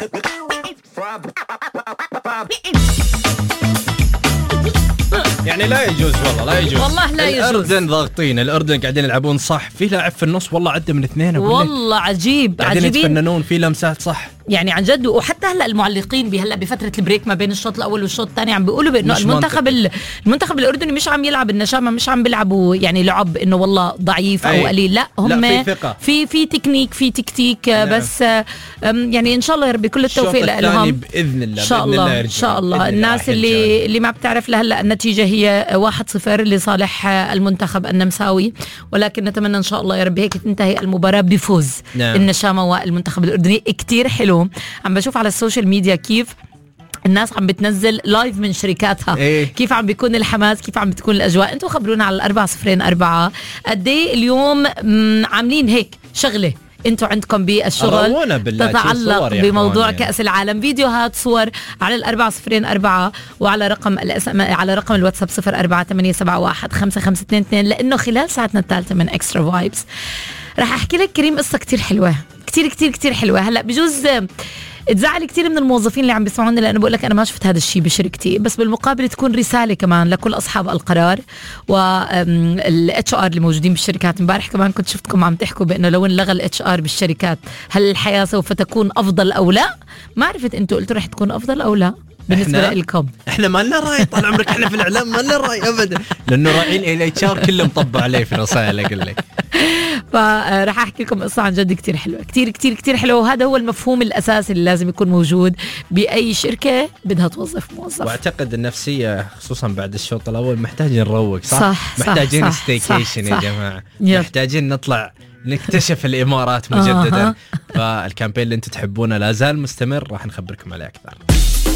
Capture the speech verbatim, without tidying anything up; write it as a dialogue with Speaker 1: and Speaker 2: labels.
Speaker 1: يعني لا يجوز والله لا يجوز
Speaker 2: والله لا يجوز.
Speaker 1: الأردن ضاغطين، الأردن قاعدين يلعبون صح، في لاعب في النص والله عدى من اثنين
Speaker 2: والله عجيب
Speaker 1: قاعدين
Speaker 2: عجيبين
Speaker 1: يتفننون في لمسات صح
Speaker 2: يعني عن جد. وحتى هلا المعلقين بهلا بفتره البريك ما بين الشوط الاول والشوط الثاني عم بيقولوا بانه المنتخب المنتخب الاردني مش عم يلعب النشامه، مش عم بيلعبوا يعني لعب انه والله ضعيف او قليل، لا هم
Speaker 1: لا في,
Speaker 2: في في تكنيك في تكتيك. نعم. بس يعني ان شاء الله يا ربي كل التوفيق لهم
Speaker 1: باذن الله.
Speaker 2: ان شاء الله ان شاء الله. الناس اللي اللي ما بتعرف لهلا النتيجه هي واحد صفر لصالح المنتخب النمساوي، ولكن نتمنى ان شاء الله يا ربي هيك تنتهي المباراه بفوز. نعم. النشامه والمنتخب الاردني كتير حلو. عم بشوف على السوشيال ميديا كيف الناس عم بتنزل لايف من شركاتها. إيه؟ كيف عم بيكون الحماس، كيف عم بتكون الأجواء. انتوا خبرونا على الأربعة صفرين أربعة قد ايه اليوم عاملين هيك شغلة انتوا عندكم بالشغل تتعلق بموضوع يعني. كأس العالم، فيديوهات صور على الأربعة صفرين أربعة وعلى رقم على رقم الواتساب صفر أربعة ثمانية سبعة واحد خمسة خمسة اثنين اثنين. لأنه خلال ساعتنا الثالثة من إكسترا فايبس رح أحكي لك كريم قصة كتير حلوة، كتير كتير كتير حلوة. هلأ بجوز تزعل كتير من الموظفين اللي عم بيسمعوني، لأنه بقول لك أنا ما شفت هذا الشيء بشركتي، بس بالمقابل تكون رسالة كمان لكل أصحاب القرار والاتش ار اللي موجودين بالشركات. امبارح كمان كنت شفتكم عم تحكوا بأنه لو انلغى الاتش ار بالشركات هل الحياة سوف تكون أفضل أو لا؟ ما عرفت أنتوا قلتوا رح تكون أفضل أو لا بالنسبة لكم.
Speaker 1: احنا ما لنا رأي طال عمرك، احنا في الإعلام ما لنا رأي أبدا، لأنه راعين الاتش ار كلهم طبوا عليه في رسائل أقول لك.
Speaker 2: فراح أحكي لكم قصة عن جد كتير حلوة، كتير كتير كتير حلوة. وهذا هو المفهوم الأساسي اللي لازم يكون موجود بأي شركة بدها توظف موظف.
Speaker 1: وأعتقد النفسية خصوصا بعد الشوط الأول محتاجين نروق صح؟
Speaker 2: صح
Speaker 1: محتاجين ستيكيشن يا جماعة. يب. محتاجين نطلع نكتشف الإمارات مجددا. فالكامبين اللي أنتم تحبونه لا زال مستمر، راح نخبركم عليه أكثر.